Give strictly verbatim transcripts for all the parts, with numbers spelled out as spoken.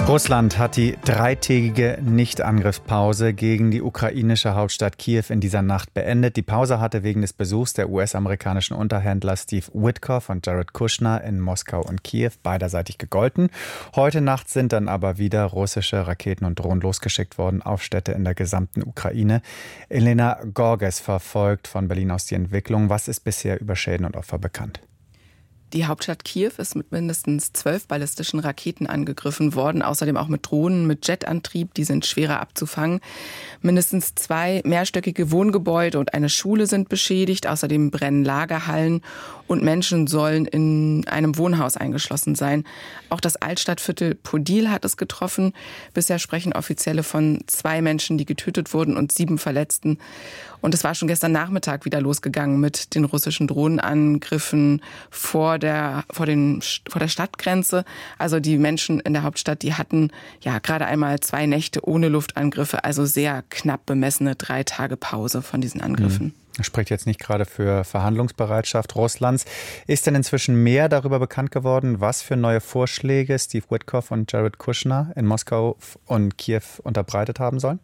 Russland hat die dreitägige Nichtangriffspause gegen die ukrainische Hauptstadt Kiew in dieser Nacht beendet. Die Pause hatte wegen des Besuchs der U S-amerikanischen Unterhändler Steve Witkoff und Jared Kushner in Moskau und Kiew beiderseitig gegolten. Heute Nacht sind dann aber wieder russische Raketen und Drohnen losgeschickt worden auf Städte in der gesamten Ukraine. Elena Gorges verfolgt von Berlin aus die Entwicklung. Was ist bisher über Schäden und Opfer bekannt? Die Hauptstadt Kiew ist mit mindestens zwölf ballistischen Raketen angegriffen worden, außerdem auch mit Drohnen, mit Jetantrieb, die sind schwerer abzufangen. Mindestens zwei mehrstöckige Wohngebäude und eine Schule sind beschädigt, außerdem brennen Lagerhallen und Menschen sollen in einem Wohnhaus eingeschlossen sein. Auch das Altstadtviertel Podil hat es getroffen. Bisher sprechen Offizielle von zwei Menschen, die getötet wurden und sieben Verletzten. Und es war schon gestern Nachmittag wieder losgegangen mit den russischen Drohnenangriffen vor der, vor den, vor der Stadtgrenze. Also die Menschen in der Hauptstadt, die hatten ja gerade einmal zwei Nächte ohne Luftangriffe, also sehr knapp bemessene drei Tage Pause von diesen Angriffen. Das spricht jetzt nicht gerade für Verhandlungsbereitschaft Russlands. Ist denn inzwischen mehr darüber bekannt geworden, was für neue Vorschläge Steve Witkoff und Jared Kushner in Moskau und Kiew unterbreitet haben sollen?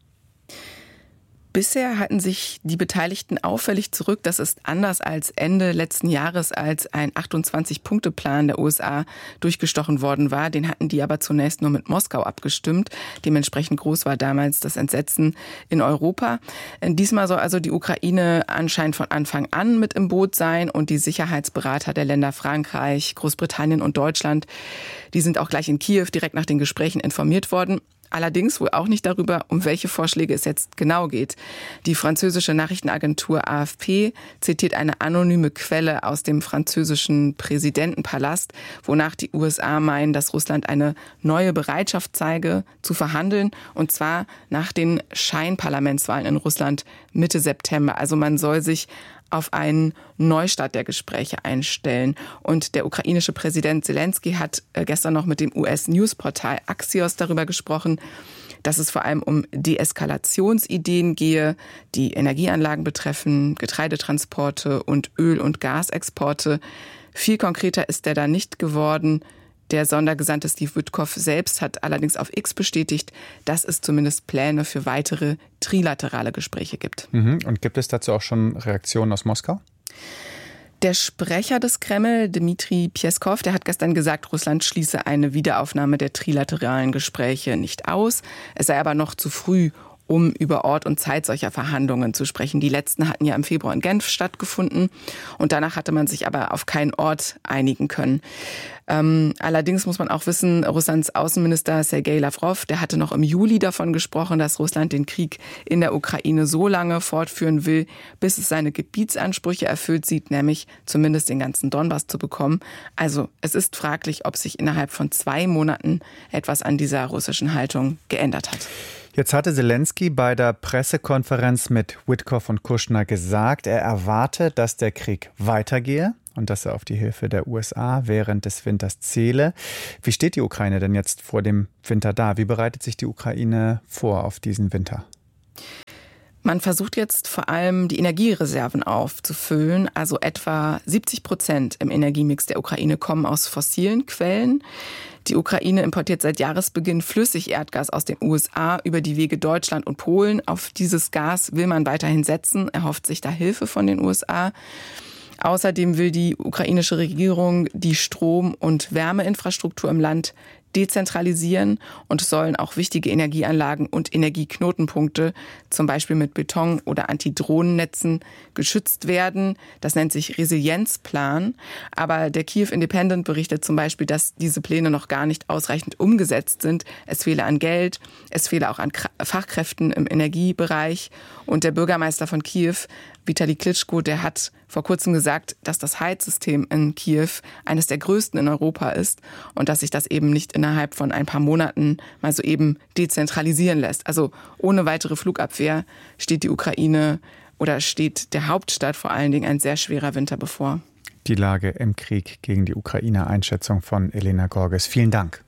Bisher halten sich die Beteiligten auffällig zurück. Das ist anders als Ende letzten Jahres, als ein achtundzwanzig-Punkte-Plan der U S A durchgestochen worden war. Den hatten die aber zunächst nur mit Moskau abgestimmt. Dementsprechend groß war damals das Entsetzen in Europa. Diesmal soll also die Ukraine anscheinend von Anfang an mit im Boot sein und die Sicherheitsberater der Länder Frankreich, Großbritannien und Deutschland, die sind auch gleich in Kiew direkt nach den Gesprächen informiert worden. Allerdings wohl auch nicht darüber, um welche Vorschläge es jetzt genau geht. Die französische Nachrichtenagentur A F P zitiert eine anonyme Quelle aus dem französischen Präsidentenpalast, wonach die U S A meinen, dass Russland eine neue Bereitschaft zeige, zu verhandeln, und zwar nach den Scheinparlamentswahlen in Russland Mitte September. Also man soll sich auf einen Neustart der Gespräche einstellen. Und der ukrainische Präsident Selensky hat gestern noch mit dem U S-Newsportal Axios darüber gesprochen, dass es vor allem um Deeskalationsideen gehe, die Energieanlagen betreffen, Getreidetransporte und Öl- und Gasexporte. Viel konkreter ist er da nicht geworden. Der Sondergesandte Steve Witkoff selbst hat allerdings auf X bestätigt, dass es zumindest Pläne für weitere trilaterale Gespräche gibt. Mhm. Und gibt es dazu auch schon Reaktionen aus Moskau? Der Sprecher des Kreml, Dmitri Pjeskow, der hat gestern gesagt, Russland schließe eine Wiederaufnahme der trilateralen Gespräche nicht aus. Es sei aber noch zu früh, um über Ort und Zeit solcher Verhandlungen zu sprechen. Die letzten hatten ja im Februar in Genf stattgefunden und danach hatte man sich aber auf keinen Ort einigen können. Ähm, allerdings muss man auch wissen, Russlands Außenminister Sergei Lavrov, der hatte noch im Juli davon gesprochen, dass Russland den Krieg in der Ukraine so lange fortführen will, bis es seine Gebietsansprüche erfüllt sieht, nämlich zumindest den ganzen Donbass zu bekommen. Also es ist fraglich, ob sich innerhalb von zwei Monaten etwas an dieser russischen Haltung geändert hat. Jetzt hatte Selensky bei der Pressekonferenz mit Witkoff und Kushner gesagt, er erwarte, dass der Krieg weitergehe und dass er auf die Hilfe der U S A während des Winters zähle. Wie steht die Ukraine denn jetzt vor dem Winter da? Wie bereitet sich die Ukraine vor auf diesen Winter? Man versucht jetzt vor allem die Energiereserven aufzufüllen. Also etwa siebzig Prozent im Energiemix der Ukraine kommen aus fossilen Quellen. Die Ukraine importiert seit Jahresbeginn Flüssigerdgas aus den U S A über die Wege Deutschland und Polen. Auf dieses Gas will man weiterhin setzen, erhofft sich da Hilfe von den U S A. Außerdem will die ukrainische Regierung die Strom- und Wärmeinfrastruktur im Land dezentralisieren und es sollen auch wichtige Energieanlagen und Energieknotenpunkte, zum Beispiel mit Beton- oder Antidrohnennetzen, geschützt werden. Das nennt sich Resilienzplan. Aber der Kiew Independent berichtet zum Beispiel, dass diese Pläne noch gar nicht ausreichend umgesetzt sind. Es fehle an Geld, es fehle auch an Fachkräften im Energiebereich. Und der Bürgermeister von Kiew, Vitali Klitschko, der hat vor kurzem gesagt, dass das Heizsystem in Kiew eines der größten in Europa ist und dass sich das eben nicht innerhalb von ein paar Monaten mal so eben dezentralisieren lässt. Also ohne weitere Flugabwehr steht die Ukraine oder steht der Hauptstadt vor allen Dingen ein sehr schwerer Winter bevor. Die Lage im Krieg gegen die Ukraine, Einschätzung von Elena Gorges. Vielen Dank.